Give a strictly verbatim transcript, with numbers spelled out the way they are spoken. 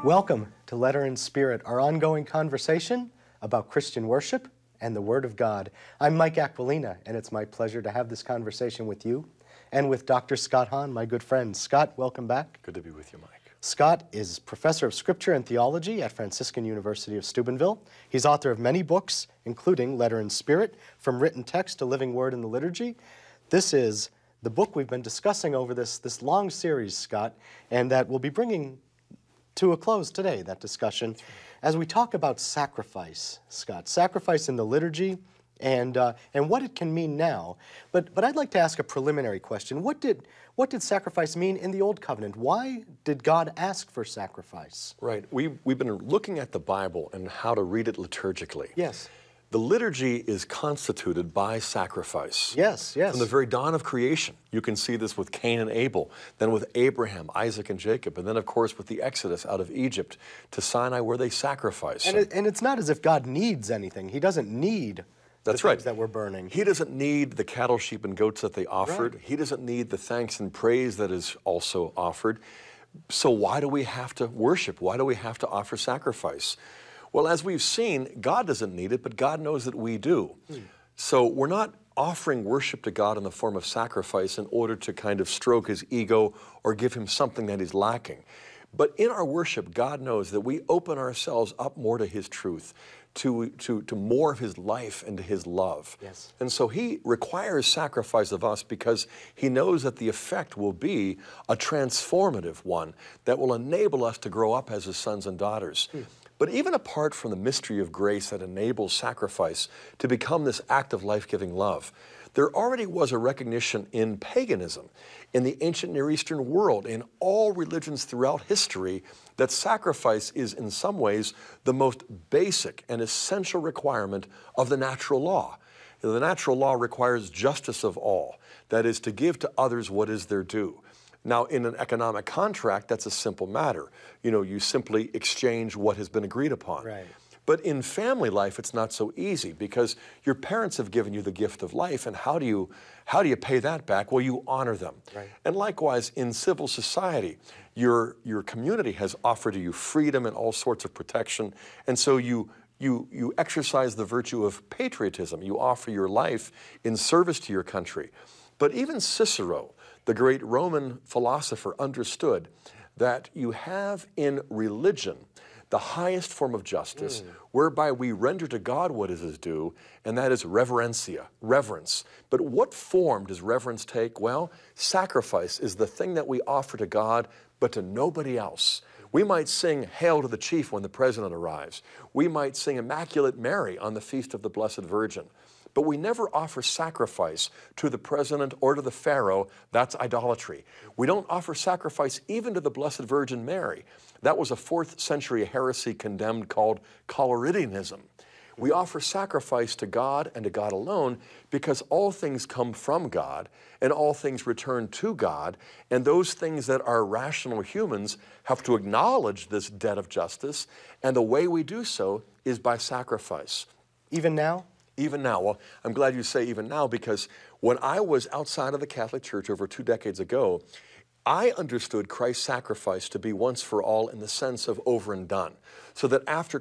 Welcome to Letter and Spirit, our ongoing conversation about Christian worship and the Word of God. I'm Mike Aquilina, and it's my pleasure to have this conversation with you and with Doctor Scott Hahn, my good friend. Scott, welcome back. Good to be with you, Mike. Scott is Professor of Scripture and Theology at Franciscan University of Steubenville. He's author of many books, including Letter and Spirit, From Written Text to Living Word in the Liturgy. This is the book we've been discussing over this, this long series, Scott, and that we'll be bringing to a close today, that discussion, as we talk about sacrifice, Scott, sacrifice in the liturgy and, uh, and what it can mean now. But, but I'd like to ask a preliminary question. What did, what did sacrifice mean in the Old Covenant? Why did God ask for sacrifice? Right. We, we've been looking at the Bible and how to read it liturgically. Yes. The liturgy is constituted by sacrifice. Yes, yes. From the very dawn of creation, you can see this with Cain and Abel, then with Abraham, Isaac, and Jacob, and then, of course, with the Exodus out of Egypt to Sinai where they sacrifice. And, it, and it's not as if God needs anything. He doesn't need That's the right. things that we're burning. He doesn't need the cattle, sheep, and goats that they offered. Right. He doesn't need the thanks and praise that is also offered. So why do we have to worship? Why do we have to offer sacrifice? Well, as we've seen, God doesn't need it, but God knows that we do. Mm. So we're not offering worship to God in the form of sacrifice in order to kind of stroke his ego or give him something that he's lacking. But in our worship, God knows that we open ourselves up more to his truth, to, to, to more of his life and to his love. Yes. And so he requires sacrifice of us because he knows that the effect will be a transformative one that will enable us to grow up as his sons and daughters. Mm. But even apart from the mystery of grace that enables sacrifice to become this act of life-giving love, there already was a recognition in paganism, in the ancient Near Eastern world, in all religions throughout history, that sacrifice is in some ways the most basic and essential requirement of the natural law. The natural law requires justice of all, that is, to give to others what is their due. Now, in an economic contract, that's a simple matter. You know, you simply exchange what has been agreed upon. Right. But in family life, it's not so easy because your parents have given you the gift of life, and how do you, how do you pay that back? Well, you honor them. Right. And likewise, in civil society, your, your community has offered you freedom and all sorts of protection, and so you You, you exercise the virtue of patriotism. You offer your life in service to your country. But even Cicero, the great Roman philosopher, understood that you have in religion the highest form of justice, mm. whereby we render to God what is his due, and that is reverencia, reverence. But what form does reverence take? Well, sacrifice is the thing that we offer to God, but to nobody else. We might sing Hail to the Chief when the President arrives. We might sing Immaculate Mary on the Feast of the Blessed Virgin. But we never offer sacrifice to the president or to the pharaoh. That's idolatry. We don't offer sacrifice even to the Blessed Virgin Mary. That was a fourth century heresy condemned called Collyridianism. We offer sacrifice to God and to God alone because all things come from God and all things return to God, and those things that are rational humans have to acknowledge this debt of justice, and the way we do so is by sacrifice. Even now? Even now. Well, I'm glad you say even now, because when I was outside of the Catholic Church over two decades ago, I understood Christ's sacrifice to be once for all in the sense of over and done. So that after